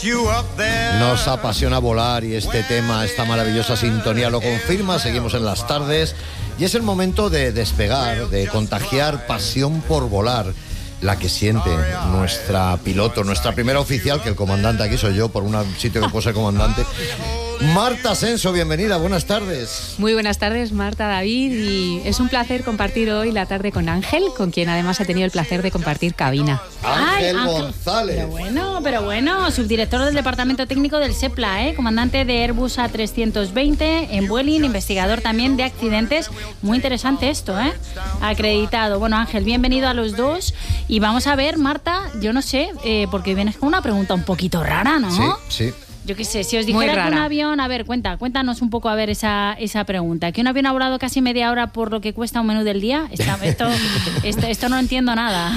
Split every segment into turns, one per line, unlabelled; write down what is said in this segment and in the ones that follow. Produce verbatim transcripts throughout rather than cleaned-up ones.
Nos apasiona volar y este tema, esta maravillosa sintonía lo confirma. Seguimos en las tardes y es el momento de despegar, de contagiar pasión por volar, la que siente nuestra piloto, nuestra primera oficial, que el comandante aquí soy yo, por un sitio que puedo ser comandante. Marta Ascenso, bienvenida, buenas tardes.
Muy buenas tardes, Marta, David, y es un placer compartir hoy la tarde con Ángel, con quien además he tenido el placer de compartir cabina.
Ángel
Ay,
González.
Pero bueno, pero bueno, subdirector del Departamento Técnico del SEPLA, ¿eh? Comandante de Airbus A trescientos veinte en Vueling, investigador también de accidentes. Muy interesante esto, ¿eh? Acreditado. Bueno, Ángel, bienvenido a los dos. Y vamos a ver, Marta, yo no sé, eh, porque vienes con una pregunta un poquito rara, ¿no?
Sí, sí.
Yo qué sé, si os dijera que un avión... A ver, cuenta, cuéntanos un poco, a ver, esa, esa pregunta. ¿Que un avión ha volado casi media hora por lo que cuesta un menú del día? Esta, esto, esto, esto no entiendo nada.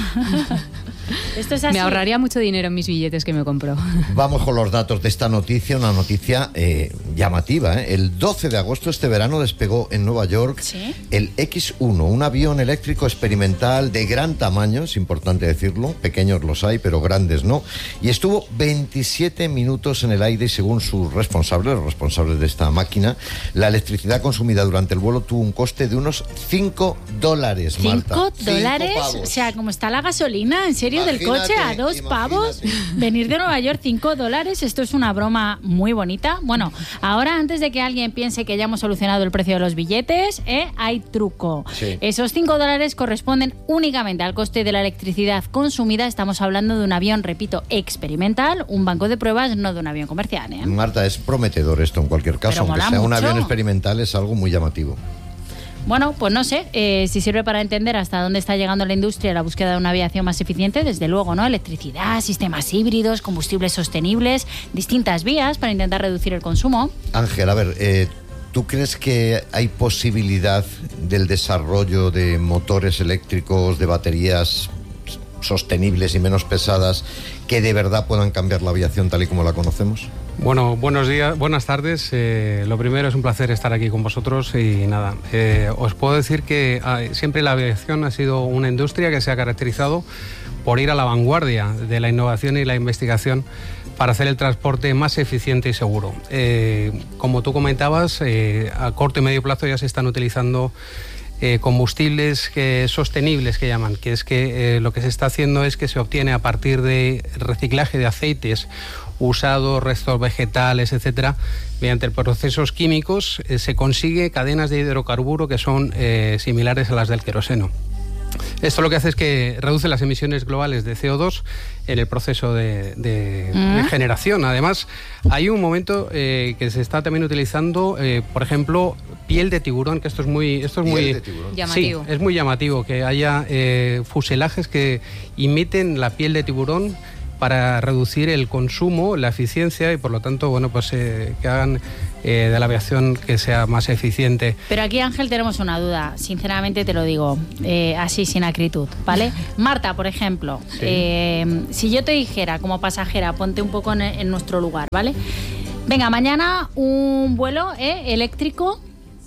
Esto es así.
Me ahorraría mucho dinero en mis billetes que me compro.
Vamos con los datos de esta noticia, una noticia eh, llamativa, ¿eh? El doce de agosto este verano despegó en Nueva York, ¿sí?, el equis uno, un avión eléctrico experimental de gran tamaño, es importante decirlo, pequeños los hay, pero grandes no, y estuvo veintisiete minutos en el aire y según sus responsables, los responsables de esta máquina, la electricidad consumida durante el vuelo tuvo un coste de unos cinco dólares, Marta.
¿cinco dólares? O sea, como está la gasolina, ¿en serio? Del coche a dos imagínate. pavos, venir de Nueva York, cinco dólares, esto es una broma muy bonita. Bueno, ahora antes de que alguien piense que ya hemos solucionado el precio de los billetes, ¿eh? Hay truco. Sí. Esos cinco dólares corresponden únicamente al coste de la electricidad consumida. Estamos hablando de un avión, repito, experimental, un banco de pruebas, no de un avión comercial, ¿eh?
Marta, es prometedor esto en cualquier caso, aunque sea mucho. Un avión experimental, es algo muy llamativo.
Bueno, pues no sé, eh, si sirve para entender hasta dónde está llegando la industria la búsqueda de una aviación más eficiente, desde luego, ¿no? Electricidad, sistemas híbridos, combustibles sostenibles, distintas vías para intentar reducir el consumo.
Ángel, a ver, eh, ¿tú crees que hay posibilidad del desarrollo de motores eléctricos, de baterías sostenibles y menos pesadas que de verdad puedan cambiar la aviación tal y como la conocemos?
Bueno, buenos días, buenas tardes. Eh, lo primero, es un placer estar aquí con vosotros y nada, eh, os puedo decir que eh, siempre la aviación ha sido una industria que se ha caracterizado por ir a la vanguardia de la innovación y la investigación para hacer el transporte más eficiente y seguro. Eh, como tú comentabas, eh, a corto y medio plazo ya se están utilizando Eh, combustibles que, sostenibles que llaman, que es que eh, lo que se está haciendo es que se obtiene a partir de reciclaje de aceites usados, restos vegetales, etcétera, mediante procesos químicos eh, se consigue cadenas de hidrocarburo que son eh, similares a las del queroseno. Esto lo que hace es que reduce las emisiones globales de ce o dos en el proceso de, de, ¿Mm? de generación. Además, hay un momento eh, que se está también utilizando, eh, por ejemplo, piel de tiburón, que esto es muy... Esto es
piel
muy
de tiburón.
Llamativo.
Sí, es muy llamativo que haya eh, fuselajes que imiten la piel de tiburón para reducir el consumo, la eficiencia y por lo tanto, bueno, pues eh, que hagan eh, de la aviación que sea más eficiente.
Pero aquí, Ángel, tenemos una duda, sinceramente te lo digo, eh, así sin acritud, ¿vale? Marta, por ejemplo, sí. eh, si yo te dijera como pasajera, ponte un poco en, en nuestro lugar, ¿vale? Venga, mañana un vuelo eh, eléctrico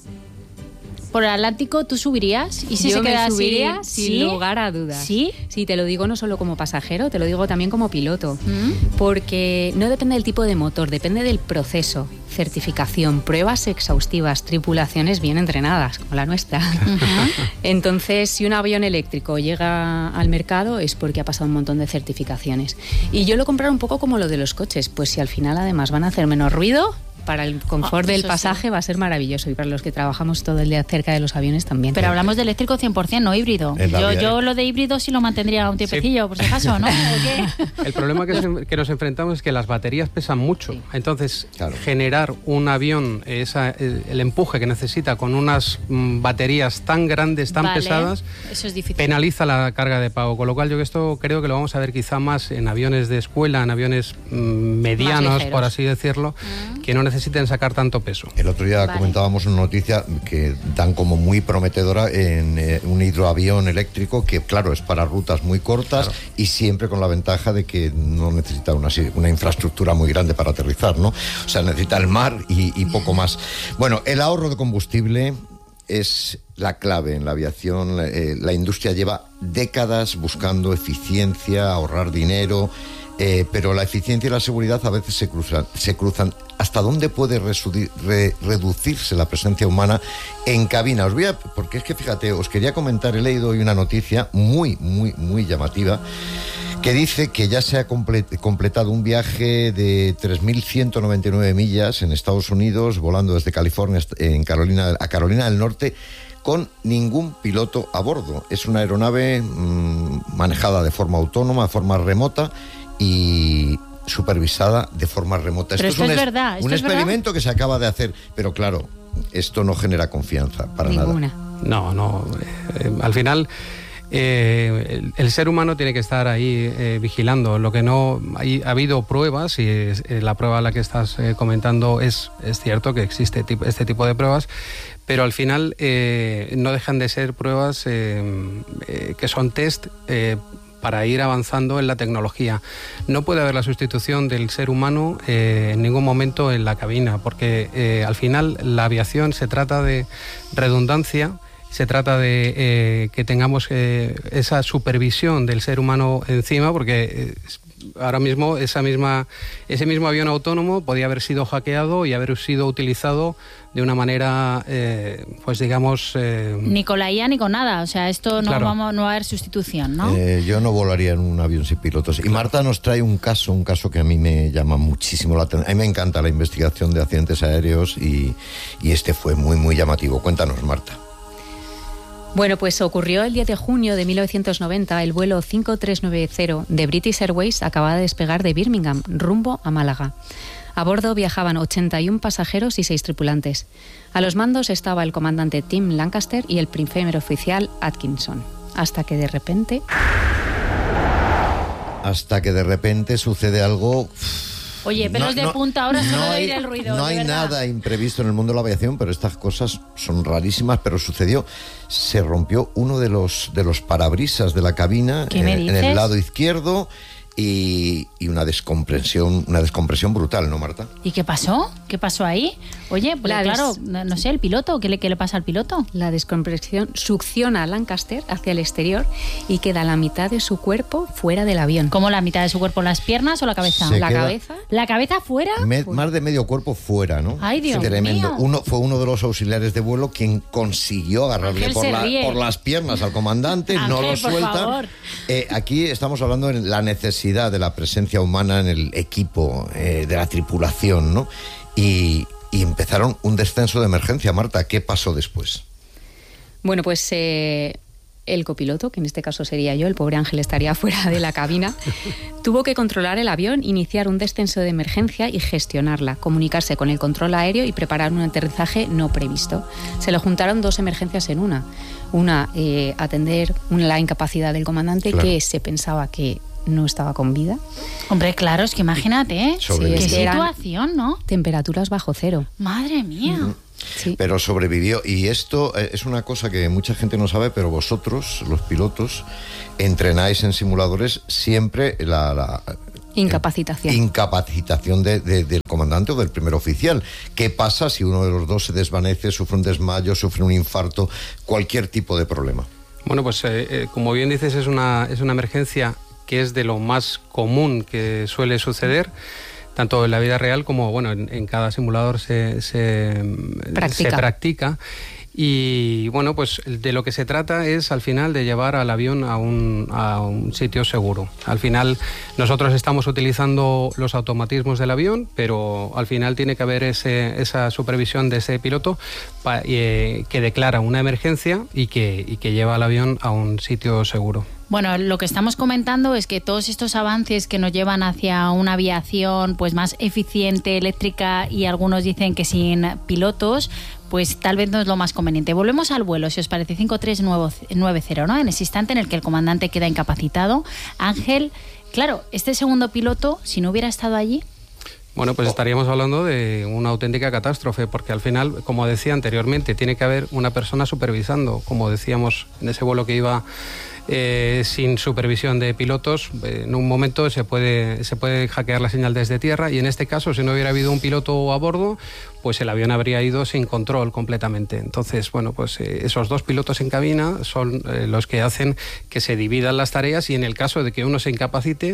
por el Atlántico, ¿tú subirías? ¿Y si
Yo
se queda
me subiría
así?
sin
¿Sí?
lugar a dudas.
¿Sí?
Sí, te lo digo no solo como pasajero, te lo digo también como piloto.
¿Mm?
Porque no depende del tipo de motor, depende del proceso, certificación, pruebas exhaustivas, tripulaciones bien entrenadas, como la nuestra. Uh-huh. Entonces, si un avión eléctrico llega al mercado es porque ha pasado un montón de certificaciones. Y yo lo compraría un poco como lo de los coches, pues si al final además van a hacer menos ruido, para el confort oh, del pasaje sí. va a ser maravilloso y para los que trabajamos todo el día cerca de los aviones también.
Pero hablamos de eléctrico cien por ciento, no híbrido. Yo, yo lo de híbrido sí lo mantendría un tiempecillo, sí. por si acaso, ¿no?
El problema que, se, que nos enfrentamos es que las baterías pesan mucho. Sí. Entonces,
claro.
generar un avión, esa, el, el empuje que necesita con unas mm, baterías tan grandes, tan
vale.
pesadas,
Eso es difícil.
penaliza la carga de pago. Con lo cual, yo esto creo que lo vamos a ver quizá más en aviones de escuela, en aviones mm, medianos, por así decirlo, mm. que no necesiten sacar tanto peso.
El otro día vale. comentábamos una noticia que dan como muy prometedora en eh, un hidroavión eléctrico que, claro, es para rutas muy cortas claro. y siempre con la ventaja de que no necesita una, una infraestructura muy grande para aterrizar, ¿no? O sea, necesita el mar y, y poco más. Bueno, el ahorro de combustible es la clave en la aviación. Eh, la industria lleva décadas buscando eficiencia, ahorrar dinero. eh, pero la eficiencia y la seguridad a veces se cruzan. Se cruzan. ¿Hasta dónde puede resudir, re, reducirse la presencia humana en cabina? Os voy a, porque es que fíjate, os quería comentar, he leído hoy una noticia muy, muy, muy llamativa, que dice que ya se ha complet, completado un viaje de tres mil ciento noventa y nueve millas en Estados Unidos, volando desde California en Carolina, a Carolina del Norte, con ningún piloto a bordo. Es una aeronave mmm, manejada de forma autónoma, de forma remota y supervisada de forma remota.
Pero
esto,
esto
es un,
es verdad,
un
¿esto
experimento
es verdad?
que se acaba de hacer, pero claro, esto no genera confianza para
Ninguna.
nada.
No, no. Eh, al final... Eh, el, el ser humano tiene que estar ahí eh, vigilando. Lo que no hay, ha habido pruebas, y es, eh, la prueba a la que estás eh, comentando es, es cierto que existe tipo, este tipo de pruebas, pero al final eh, no dejan de ser pruebas eh, eh, que son test eh, para ir avanzando en la tecnología. No puede haber la sustitución del ser humano eh, en ningún momento en la cabina, porque eh, al final la aviación se trata de redundancia. Se trata de eh, que tengamos eh, esa supervisión del ser humano encima, porque eh, ahora mismo esa misma, ese mismo avión autónomo podía haber sido hackeado y haber sido utilizado de una manera, eh, pues digamos... Eh,
ni con la I A ni con nada, o sea, esto no,
claro.
vamos, no va a haber sustitución, ¿no?
Eh, yo no volaría en un avión sin pilotos. Y Marta nos trae un caso, un caso que a mí me llama muchísimo la atención. A mí me encanta la investigación de accidentes aéreos y, y este fue muy, muy llamativo. Cuéntanos, Marta.
Bueno, pues ocurrió el diez de junio de mil novecientos noventa. El vuelo cinco tres nueve cero de British Airways acababa de despegar de Birmingham, rumbo a Málaga. A bordo viajaban ochenta y uno pasajeros y seis tripulantes. A los mandos estaba el comandante Tim Lancaster y el primer oficial Atkinson. Hasta que de repente...
Hasta que de repente sucede algo...
Oye, pelos no, de punta ahora solo
no
de
hay,
oír el ruido.
No hay
verdad.
nada imprevisto en el mundo de la aviación, pero estas cosas son rarísimas, pero sucedió. Se rompió uno de los, de los parabrisas de la cabina
¿Qué me
en,
dices?
en el lado izquierdo y, y una descompresión, una descompresión brutal, ¿no, Marta?
¿Y qué pasó? ¿Qué pasó ahí? Oye, pues
La
claro,
des-
no, no sé, el piloto, ¿qué le, qué le pasa al piloto?
La descompresión succiona a Lancaster hacia el exterior y queda la mitad de su cuerpo fuera del avión.
¿Cómo la mitad de su cuerpo, las piernas o la cabeza?
Se
la
queda-
cabeza.
¿La cabeza fuera?
Me- más de medio cuerpo fuera, ¿no?
Ay, Dios
Tremendo.
mío.
Uno, fue uno de los auxiliares de vuelo quien consiguió agarrarle
Ángel
por,
se
la-
ríe.
por las piernas al comandante, no
Ángel,
lo
por
suelta.
favor.
Eh, aquí estamos hablando de la necesidad de la presencia humana en el equipo, eh, de la tripulación, ¿no? Y, y empezaron un descenso de emergencia. Marta, ¿qué pasó después?
Bueno, pues eh, el copiloto, que en este caso sería yo, el pobre Ángel estaría fuera de la cabina, tuvo que controlar el avión, iniciar un descenso de emergencia y gestionarla, comunicarse con el control aéreo y preparar un aterrizaje no previsto. Se le juntaron dos emergencias en una. Una, eh, atender una, la incapacidad del comandante,
Claro.
que se pensaba que no estaba con vida.
Hombre, claro, es que imagínate, ¿eh?
Sobrevivió.
Qué
Sí, es que eran-
situación, ¿no?
Temperaturas bajo cero.
Madre mía.
Sí.
Pero sobrevivió. Y esto eh, es una cosa que mucha gente no sabe, pero vosotros, los pilotos, entrenáis en simuladores siempre la... la
Incapacitación.
Incapacitación de, de, del comandante o del primer oficial. ¿Qué pasa si uno de los dos se desvanece, sufre un desmayo, sufre un infarto, cualquier tipo de problema?
Bueno, pues eh, eh, como bien dices, es una, es una emergencia que es de lo más común que suele suceder, tanto en la vida real como bueno en, en cada simulador se, se,
Practica.
se practica. Y bueno, pues de lo que se trata es al final de llevar al avión a un, a un sitio seguro. Al final nosotros estamos utilizando los automatismos del avión, pero al final tiene que haber ese, esa supervisión de ese piloto pa, eh, que declara una emergencia y que, y que lleva al avión a un sitio seguro.
Bueno, lo que estamos comentando es que todos estos avances que nos llevan hacia una aviación pues más eficiente, eléctrica, y algunos dicen que sin pilotos, pues tal vez no es lo más conveniente. Volvemos al vuelo, si os parece, cinco tres nueve cero, ¿no? En ese instante en el que el comandante queda incapacitado. Ángel, claro, este segundo piloto, si no hubiera estado allí...
Bueno, pues estaríamos hablando de una auténtica catástrofe, porque al final, como decía anteriormente, tiene que haber una persona supervisando, como decíamos en ese vuelo que iba eh, sin supervisión de pilotos. Eh, en un momento se puede, se puede hackear la señal desde tierra, y en este caso, si no hubiera habido un piloto a bordo, pues el avión habría ido sin control completamente. Entonces, bueno, pues eh, esos dos pilotos en cabina son eh, los que hacen que se dividan las tareas, y en el caso de que uno se incapacite,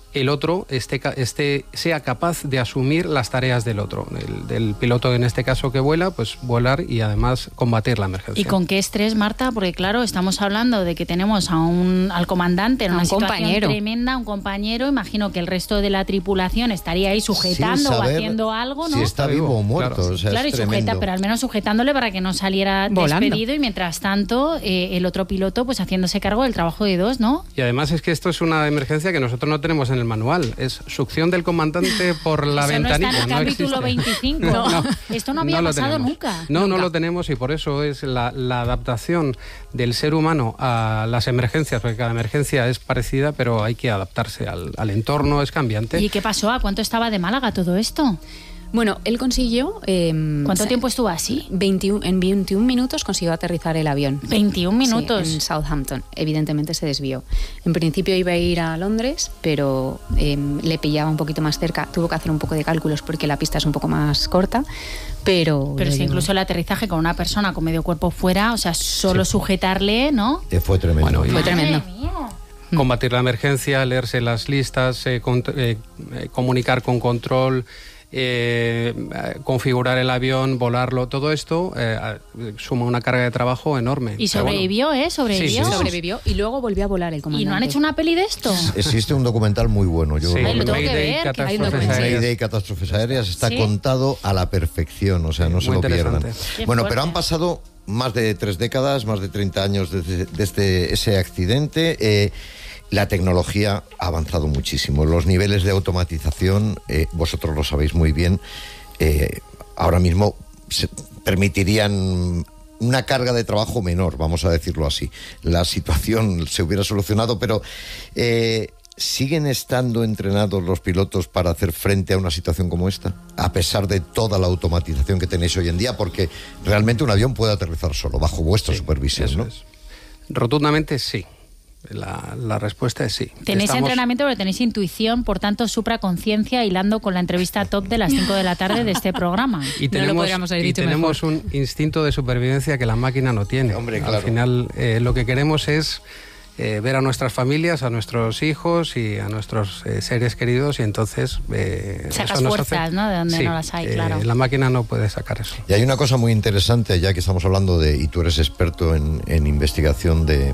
el otro esté, esté, sea capaz de asumir las tareas del otro, del, del piloto en este caso que vuela, pues volar y además combatir la emergencia.
¿Y con qué estrés, Marta? Porque claro, estamos hablando de que tenemos a un, al comandante en una situación
compañero.
tremenda, un compañero, imagino que el resto de la tripulación estaría ahí sujetando o haciendo algo, ¿no?
Si está vivo o muerto.
Claro,
o sea,
claro
es
y sujeta,
tremendo.
pero al menos sujetándole para que no saliera
Volando.
despedido y mientras tanto eh, el otro piloto pues haciéndose cargo del trabajo de dos, ¿no?
Y además es que esto es una emergencia que nosotros no tenemos en el manual, es succión del comandante por la
Eso
ventanilla.
no está en el
no
capítulo
existe.
veinticinco.
No,
Esto no había
no lo
pasado
tenemos.
nunca.
No,
Nunca.
no lo tenemos y por eso es la, la adaptación del ser humano a las emergencias, porque cada emergencia es parecida, pero hay que adaptarse al, al entorno, es cambiante.
¿Y qué pasó? ¿A cuánto estaba de Málaga todo esto?
Bueno, él consiguió... Eh,
¿Cuánto tiempo estuvo así?
veintiuno, en veintiún minutos consiguió aterrizar el avión.
veintiún minutos.
Sí, en Southampton. Evidentemente se desvió. En principio iba a ir a Londres, pero eh, le pillaba un poquito más cerca. Tuvo que hacer un poco de cálculos porque la pista es un poco más corta, pero...
Pero si
llegó.
incluso el aterrizaje con una persona con medio cuerpo fuera, o sea, solo sí. sujetarle, ¿no?
Te fue tremendo.
Bueno, y-
Fue tremendo.
Madre mía.
Combatir la emergencia, leerse las listas, eh, con- eh, eh, comunicar con control, eh, eh, configurar el avión, volarlo, todo esto eh, suma una carga de trabajo enorme.
Y
Pero bueno,
sobrevivió, ¿eh? Sobrevivió.
Sí, sí, sí.
Sobrevivió y luego volvió a volar el comandante.
¿Y no han hecho una peli de esto?
Existe un documental muy bueno. Yo
sí,
Ay, lo tengo que
Mayday,
ver, que
catástrofes
hay un documental.
aéreas.
Mayday, catástrofes aéreas, está
¿Sí?
contado a la perfección, o sea, no
Muy
se lo pierdan.
interesante.
Qué
Bueno,
fuerte.
pero han pasado más de tres décadas, más de treinta años desde, desde ese accidente. Eh, la tecnología ha avanzado muchísimo. Los niveles de automatización, eh, vosotros lo sabéis muy bien, eh, ahora mismo se permitirían una carga de trabajo menor, vamos a decirlo así. La situación se hubiera solucionado, pero eh, ¿siguen estando entrenados los pilotos para hacer frente a una situación como esta? A pesar de toda la automatización que tenéis hoy en día, porque realmente un avión puede aterrizar solo, bajo vuestra
Sí,
supervisión,
eso
¿no?
es. Rotundamente sí. La, la respuesta es sí.
Tenéis
Estamos-
entrenamiento, pero tenéis intuición, por tanto, supraconciencia, hilando con la entrevista top de las cinco de la tarde de este programa.
Y
No lo
tenemos,
podríamos haber
y
dicho
tenemos un instinto de supervivencia que la máquina no tiene.
Hombre,
Al
claro.
final, eh, lo que queremos es eh, ver a nuestras familias, a nuestros hijos y a nuestros eh, seres queridos, y entonces eh,
Sacas
eso nos
fuerzas,
hace-
¿no? De donde
Sí,
no las hay,
eh,
claro.
La máquina no puede sacar eso.
Y hay una cosa muy interesante, ya que estamos hablando de, y tú eres experto en, en investigación de,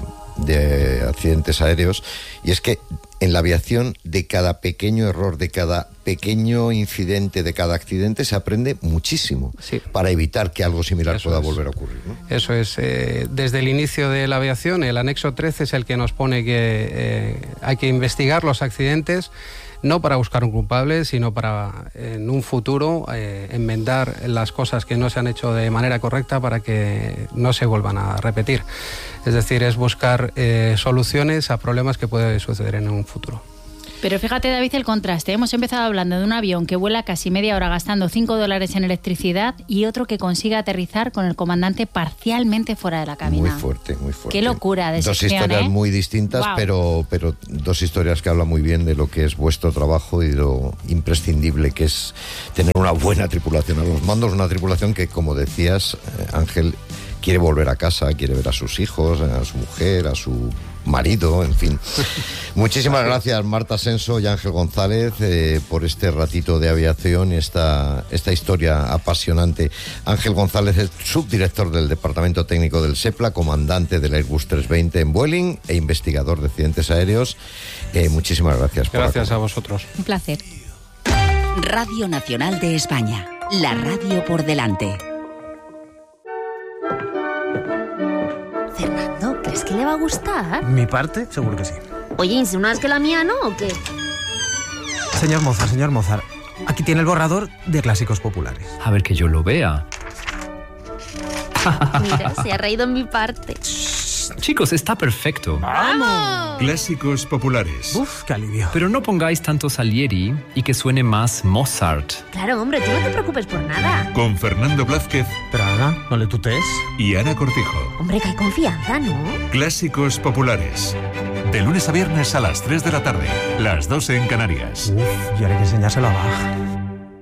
de accidentes aéreos, y es que en la aviación de cada pequeño error, de cada pequeño incidente, de cada accidente, se aprende muchísimo
Sí.
para evitar que algo similar
Eso
pueda
es.
volver a ocurrir, ¿no?
Eso es, eh, desde el inicio de la aviación, el anexo trece es el que nos pone que eh, hay que investigar los accidentes, no para buscar un culpable, sino para en un futuro eh, enmendar las cosas que no se han hecho de manera correcta para que no se vuelvan a repetir. Es decir, es buscar eh, soluciones a problemas que pueden suceder en un futuro.
Pero fíjate, David, el contraste. Hemos empezado hablando de un avión que vuela casi media hora gastando cinco dólares en electricidad y otro que consigue aterrizar con el comandante parcialmente fuera de la cabina.
Muy fuerte, muy fuerte.
Qué locura de
Dos
sección,
historias
¿eh?
muy distintas,
Guau.
pero, pero dos historias que hablan muy bien de lo que es vuestro trabajo y lo imprescindible que es tener una buena tripulación a los mandos, una tripulación que, como decías, eh, Ángel, quiere volver a casa, quiere ver a sus hijos, a su mujer, a su marido, en fin. Muchísimas gracias, Marta Senso y Ángel González, eh, por este ratito de aviación y esta, esta historia apasionante. Ángel González es subdirector del Departamento Técnico del SEPLA, comandante del Airbus trescientos veinte en Vueling e investigador de accidentes aéreos. Eh, muchísimas gracias. por
Gracias a
acompañarnos.
vosotros.
Un placer.
Radio Nacional de España. La radio por delante.
Fernando, ¿crees que le va a gustar?
Mi parte, seguro que sí.
Oye, ¿insinúas que la mía no o qué?
Señor Mozart, señor Mozart, aquí tiene el borrador de clásicos populares.
A ver que yo lo vea.
Mira, se ha reído en mi parte.
Chicos, está perfecto.
¡Vamos!
Clásicos populares.
Uf, qué alivio.
Pero no pongáis tanto Salieri y que suene más Mozart.
Claro, hombre, tú no te preocupes por nada.
Con Fernando Blázquez
Pero Ana, no le tutees.
y Ana Cortijo.
Hombre, que hay confianza, ¿no?
Clásicos populares. De lunes a viernes a las tres de la tarde. Las dos en Canarias.
Uf, y ahora hay que enseñárselo a Bach.